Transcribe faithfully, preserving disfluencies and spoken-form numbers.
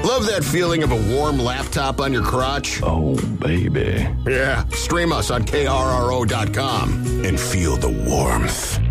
Love that feeling of a warm laptop on your crotch? Oh, baby. Yeah, stream us on K R R O dot com and feel the warmth.